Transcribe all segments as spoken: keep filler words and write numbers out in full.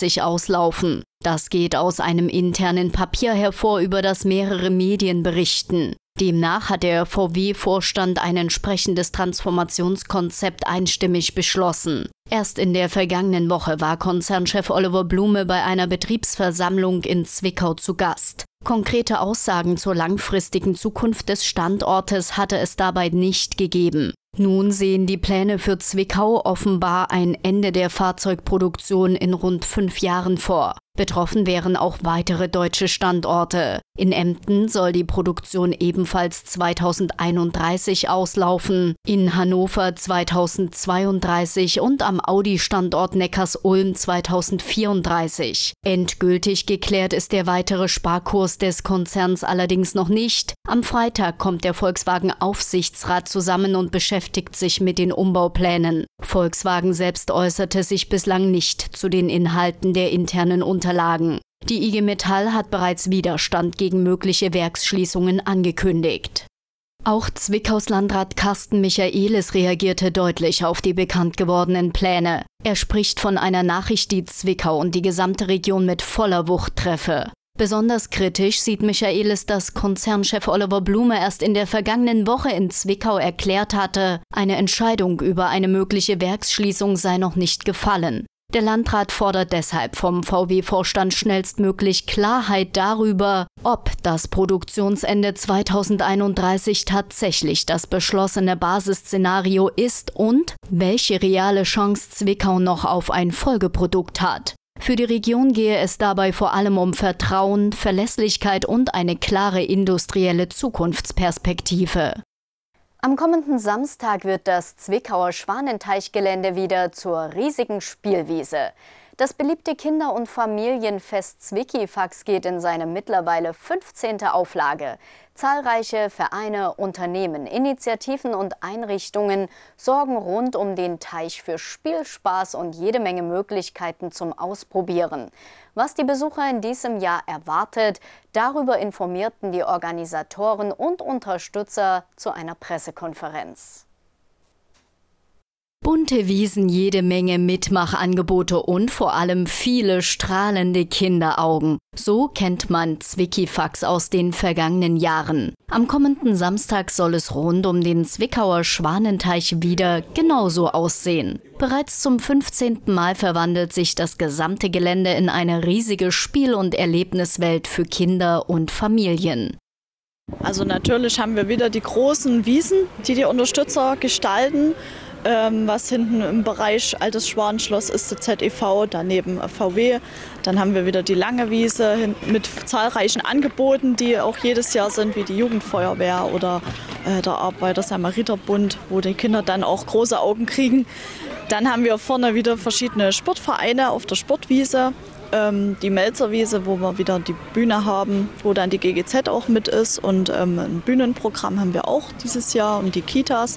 einunddreißig auslaufen. Das geht aus einem internen Papier hervor, über das mehrere Medien berichten. Demnach hat der V W-Vorstand ein entsprechendes Transformationskonzept einstimmig beschlossen. Erst in der vergangenen Woche war Konzernchef Oliver Blume bei einer Betriebsversammlung in Zwickau zu Gast. Konkrete Aussagen zur langfristigen Zukunft des Standortes hatte es dabei nicht gegeben. Nun sehen die Pläne für Zwickau offenbar ein Ende der Fahrzeugproduktion in rund fünf Jahren vor. Betroffen wären auch weitere deutsche Standorte. In Emden soll die Produktion ebenfalls zweitausendeinunddreißig auslaufen, in Hannover zweitausendzweiunddreißig und am Audi-Standort Neckarsulm zweitausendvierunddreißig. Endgültig geklärt ist der weitere Sparkurs des Konzerns allerdings noch nicht. Am Freitag kommt der Volkswagen-Aufsichtsrat zusammen und beschäftigt sich mit den Umbauplänen. Volkswagen selbst äußerte sich bislang nicht zu den Inhalten der internen Unterlagen. Die I G Metall hat bereits Widerstand gegen mögliche Werksschließungen angekündigt. Auch Zwickaus Landrat Carsten Michaelis reagierte deutlich auf die bekannt gewordenen Pläne. Er spricht von einer Nachricht, die Zwickau und die gesamte Region mit voller Wucht treffe. Besonders kritisch sieht Michaelis, dass Konzernchef Oliver Blume erst in der vergangenen Woche in Zwickau erklärt hatte, eine Entscheidung über eine mögliche Werksschließung sei noch nicht gefallen. Der Landrat fordert deshalb vom V W-Vorstand schnellstmöglich Klarheit darüber, ob das Produktionsende zweitausendeinunddreißig tatsächlich das beschlossene Basisszenario ist und welche reale Chance Zwickau noch auf ein Folgeprodukt hat. Für die Region gehe es dabei vor allem um Vertrauen, Verlässlichkeit und eine klare industrielle Zukunftsperspektive. Am kommenden Samstag wird das Zwickauer Schwanenteichgelände wieder zur riesigen Spielwiese. Das beliebte Kinder- und Familienfest Zwickifax geht in seine mittlerweile fünfzehnte Auflage. Zahlreiche Vereine, Unternehmen, Initiativen und Einrichtungen sorgen rund um den Teich für Spielspaß und jede Menge Möglichkeiten zum Ausprobieren. Was die Besucher in diesem Jahr erwartet, darüber informierten die Organisatoren und Unterstützer zu einer Pressekonferenz. Bunte Wiesen, jede Menge Mitmachangebote und vor allem viele strahlende Kinderaugen. So kennt man Zwickifax aus den vergangenen Jahren. Am kommenden Samstag soll es rund um den Zwickauer Schwanenteich wieder genauso aussehen. Bereits zum fünfzehnten Mal verwandelt sich das gesamte Gelände in eine riesige Spiel- und Erlebniswelt für Kinder und Familien. Also natürlich haben wir wieder die großen Wiesen, die die Unterstützer gestalten. Ähm, was hinten im Bereich Altes Schwanenschloss ist, der Z E V, daneben V W. Dann haben wir wieder die lange Wiese mit zahlreichen Angeboten, die auch jedes Jahr sind, wie die Jugendfeuerwehr oder äh, der Arbeiter-Samariter-Bund, wo die Kinder dann auch große Augen kriegen. Dann haben wir vorne wieder verschiedene Sportvereine auf der Sportwiese. Ähm, die Melzerwiese, wo wir wieder die Bühne haben, wo dann die G G Z auch mit ist. Und ähm, ein Bühnenprogramm haben wir auch dieses Jahr und die Kitas.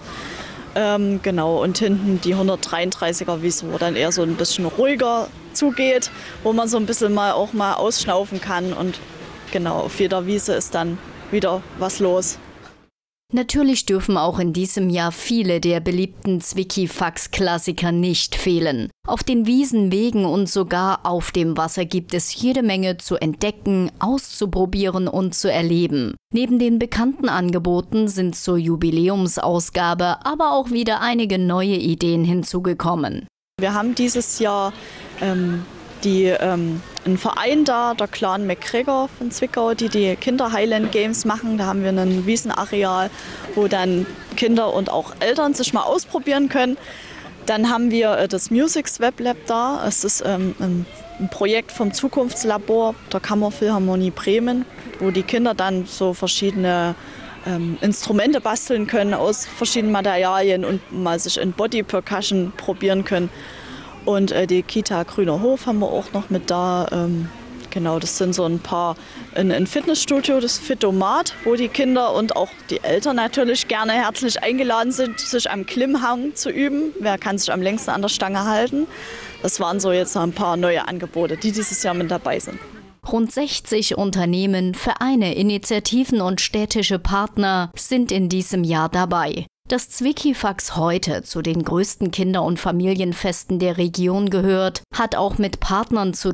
Ähm, genau, und hinten die hundertdreiunddreißiger Wiese, wo dann eher so ein bisschen ruhiger zugeht, wo man so ein bisschen mal auch mal ausschnaufen kann. Und genau, auf jeder Wiese ist dann wieder was los. Natürlich dürfen auch in diesem Jahr viele der beliebten Zwickifax-Klassiker nicht fehlen. Auf den Wiesen, Wegen und sogar auf dem Wasser gibt es jede Menge zu entdecken, auszuprobieren und zu erleben. Neben den bekannten Angeboten sind zur Jubiläumsausgabe aber auch wieder einige neue Ideen hinzugekommen. Wir haben dieses Jahr ähm, die, ähm, einen Verein da, der Clan McGregor von Zwickau, die die Kinder Highland Games machen. Da haben wir ein Wiesenareal, wo dann Kinder und auch Eltern sich mal ausprobieren können. Dann haben wir äh, das Musics Web Lab da. Es ist ähm, ein, ein Projekt vom Zukunftslabor der Kammerphilharmonie Bremen, wo die Kinder dann so verschiedene ähm, Instrumente basteln können aus verschiedenen Materialien und mal sich in Body Percussion probieren können. Und äh, die Kita Grüner Hof haben wir auch noch mit da. Ähm, genau, das sind so ein paar, ein, ein Fitnessstudio, das Fitomat, wo die Kinder und auch die Eltern natürlich gerne herzlich eingeladen sind, sich am Klimmhang zu üben. Wer kann sich am längsten an der Stange halten? Das waren so jetzt ein paar neue Angebote, die dieses Jahr mit dabei sind. Rund sechzig Unternehmen, Vereine, Initiativen und städtische Partner sind in diesem Jahr dabei. Dass Zwickifax heute zu den größten Kinder- und Familienfesten der Region gehört, hat auch mit Partnern zu